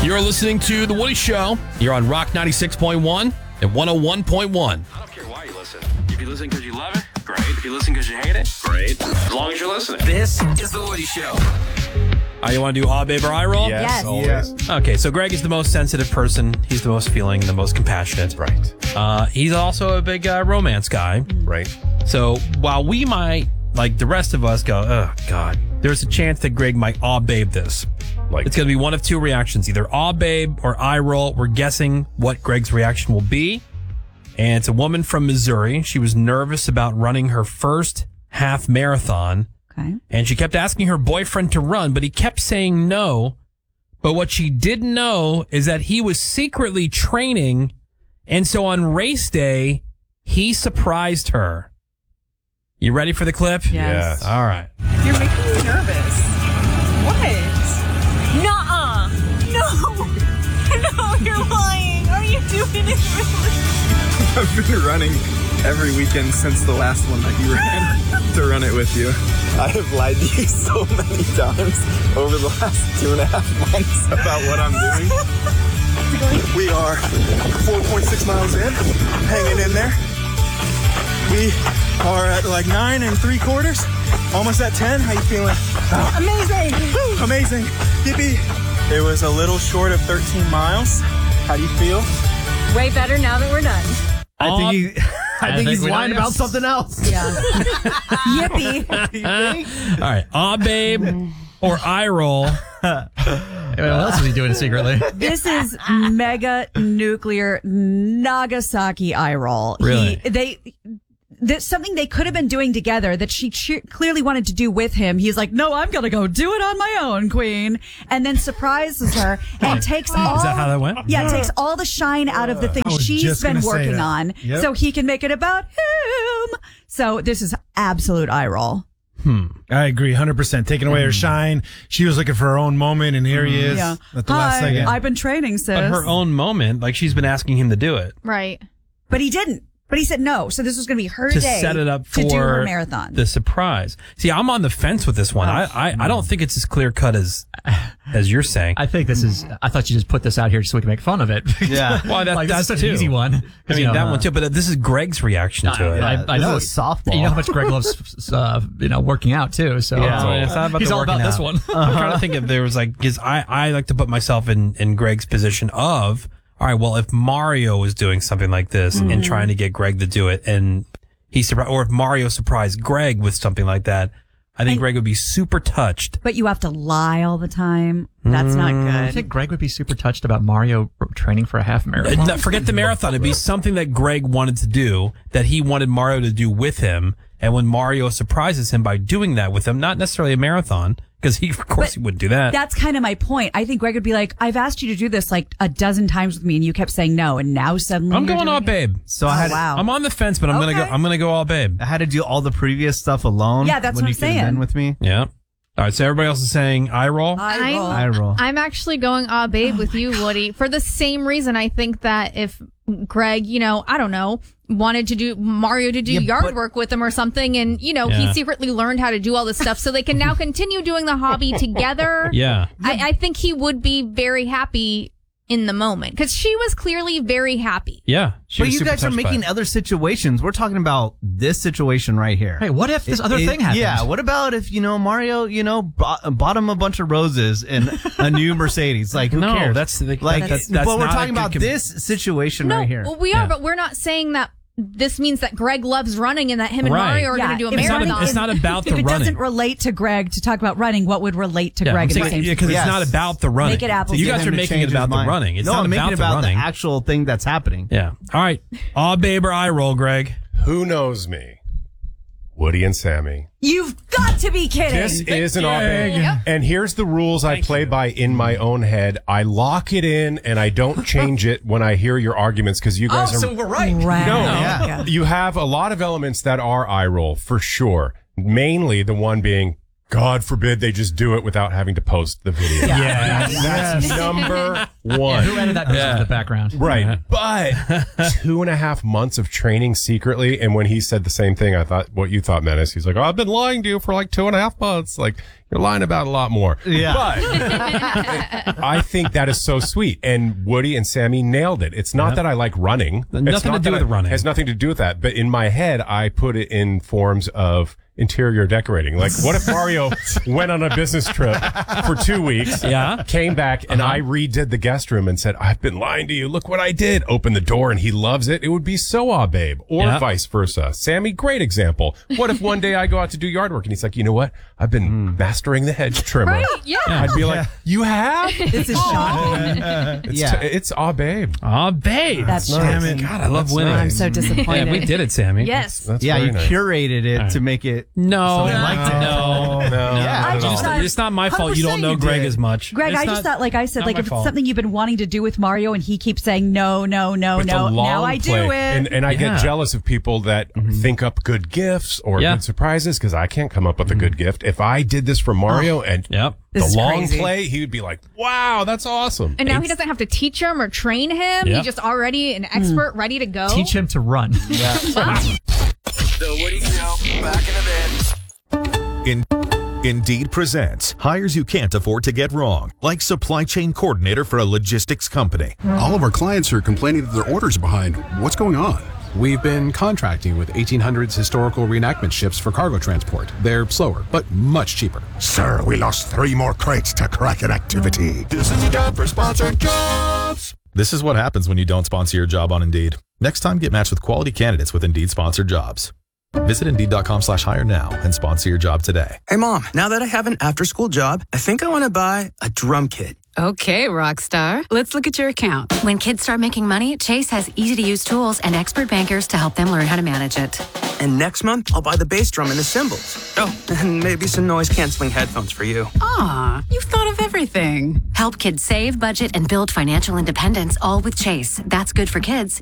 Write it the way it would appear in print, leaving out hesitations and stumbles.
You're listening to The Woody Show. You're on Rock 96.1 and 101.1. I don't care why you listen. If you listen because you love it, great. If you listen because you hate it, great. As long as you're listening. This is The Woody Show. You want to do Aw Babe or I Roll? Yes. Yes. Okay, so Greg is the most sensitive person. He's the most feeling, the most compassionate. Right. He's also a big romance guy. Right. So while we might, like the rest of us, go, oh, God, there's a chance that Greg might Aw Babe this. Like It's going to be one of two reactions, either Aw Babe or I Roll. We're guessing what Greg's reaction will be. And it's a woman from Missouri. She was nervous about running her first half marathon. Okay. And she kept asking her boyfriend to run, but he kept saying no. But what she didn't know is that he was secretly training. And so on race day, he surprised her. You ready for the clip? Yes. All right. You're making me nervous. What? Nuh-uh. No. No, you're lying. Are you doing it really? I've been running every weekend since the last one that you ran to run it with you. I have lied to you so many times over the last 2.5 months about what I'm doing. We are 4.6 miles in, hanging in there. We are at like 9 3/4, almost at 10. How you feeling? Amazing. Woo, amazing. Yippee. It was a little short of 13 miles. How do you feel? Way better now that we're done. I think he's lying about something else. Yeah. Yippee. All right. Aw Babe or I Roll. What else is he doing secretly? This is mega nuclear Nagasaki eye roll. Really? There's something they could have been doing together that she clearly wanted to do with him. He's like, no, I'm going to go do it on my own, queen. And then surprises her and takes all... Is that how that went? Yeah, takes all the shine out of the things she's been working on so he can make it about him. So this is absolute eye roll. I agree, 100%. Taking away her shine. She was looking for her own moment, and here he is at the last second. I've been training, sis. But her own moment, like she's been asking him to do it. Right. But he didn't. But he said no. So this was going to be her To day set it up for to do her marathon. the surprise. See, I'm on the fence with this one. I don't think it's as clear cut as you're saying. I think this is. I thought you just put this out here so we can make fun of it. Yeah. Well, Like, that's such too. an easy one. I mean, that one too. But this is Greg's reaction to it. I know This is softball. You know how much Greg loves, working out too. So It's not about he's the all about working this out. one. I'm trying to think if there was like, because I like to put myself in Greg's position of, all right, well, if Mario was doing something like this and trying to get Greg to do it, and he surprised, or if Mario surprised Greg with something like that, I think Greg would be super touched. But you have to lie all the time. That's not I good. think Greg would be super touched about Mario training for a half marathon. Forget the marathon. It'd be something that Greg wanted to do, that he wanted Mario to do with him. And when Mario surprises him by doing that with him, not necessarily a marathon, because he wouldn't do that. That's kind of my point. I think Greg would be like, I've asked you to do this like a dozen times with me and you kept saying no. And now suddenly I'm you're going doing all it. babe. So I had wow. I'm on the fence, but I'm gonna go all babe. I had to do all the previous stuff alone. Yeah, that's when what you I'm could have saying. been with me. Yeah. All right. So everybody else is saying I roll. I roll. I'm actually going babe with you, Woody, for the same reason. I think that if Greg, I don't know, wanted to do Mario to do yard work with him or something, and he secretly learned how to do all this stuff, so they can now continue doing the hobby together. Yeah. I think he would be very happy in the moment because she was clearly very happy. Yeah. But you guys are making other situations. We're talking about this situation right here. Hey, what if this other thing happens? Yeah, what about if, Mario, bought him a bunch of roses and a new Mercedes? Like, who cares? That's but we're talking about this situation right here. Well, we are, but we're not saying that this means that Greg loves running and that him and Mario are going to do a marathon. It's not about the running. If it doesn't running. relate to Greg to talk about running, what would relate to Greg in the same because it's not about the running. Make it apples You to guys are making it about the running. It's not I'm making about it the about running. the actual thing that's happening. Yeah. All right. Aw babe or I roll, Greg. Who knows me? Woody and Sammy. You've got to be kidding. This is an babe. And here's the rules I play by in my own head. I lock it in and I don't change it when I hear your arguments because you guys are. So we're right. No, you have a lot of elements that are eye roll for sure. Mainly the one being God forbid they just do it without having to post the video. That's number one. Who added that in the background? Right. But 2.5 months of training secretly. And when he said the same thing, I thought what you thought, Menace. He's like, I've been lying to you for like 2.5 months. Like, you're lying about a lot more. Yeah. But I think that is so sweet. And Woody and Sammy nailed it. It's not that I like running. Nothing to do with running. It has nothing to do with that. But in my head, I put it in forms of interior decorating. Like, what if Mario went on a business trip for 2 weeks, came back, and I redid the guest room and said, I've been lying to you. Look what I did. Open the door, and he loves it. It would be so babe. Or vice versa. Sammy, great example. What if one day I go out to do yard work, and he's like, you know what? I've been mastering the hedge trimmer. Right? Yeah. I'd be like, you have? This is shocking. It's babe. babe. That's Damn it. God, I love winning. I'm so disappointed. Yeah, we did it, Sammy. Yes. That's Yeah, very you nice. curated it to make it. No, So they liked it. no. Yeah, not I at just all. thought- It's not my fault. You don't 100% know you Greg did. as much. Greg, It's I just not- thought, like I said, not like my if it's fault. something you've been wanting to do with Mario and he keeps saying no, no, no, But the no, long now I do play. it. And I get jealous of people that think up good gifts or good surprises because I can't come up with a good gift. If I did this for Mario and Yep. the This is long crazy. play, he would be like, wow, that's awesome. And now he doesn't have to teach him or train him. Yep. He's just already an expert, ready to go. Teach him to run. The Woody Show. Back in a bit. Indeed presents hires you can't afford to get wrong, like supply chain coordinator for a logistics company. All of our clients are complaining that their orders are behind. What's going on? We've been contracting with 1800s historical reenactment ships for cargo transport. They're slower, but much cheaper. Sir, we lost 3 more crates to Kraken activity. This is time for sponsored jobs. This is what happens when you don't sponsor your job on Indeed. Next time, get matched with quality candidates with Indeed sponsored jobs. Visit Indeed.com/hire now and sponsor your job today. Hey, Mom, now that I have an after-school job, I think I want to buy a drum kit. Okay, Rockstar. Let's look at your account. When kids start making money, Chase has easy-to-use tools and expert bankers to help them learn how to manage it. And next month, I'll buy the bass drum and the cymbals. Oh, and maybe some noise-canceling headphones for you. Aw, you've thought of everything. Help kids save, budget, and build financial independence, all with Chase. That's good for kids.